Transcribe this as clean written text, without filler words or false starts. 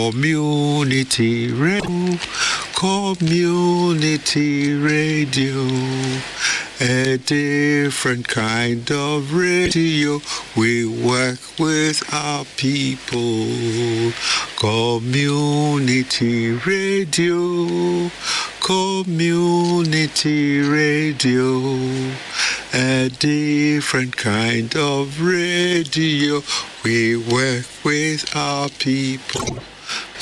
Community radio, community radio, a different kind of radio. We work with our people. Community radio, community radio, a different kind of radio. We work with our people.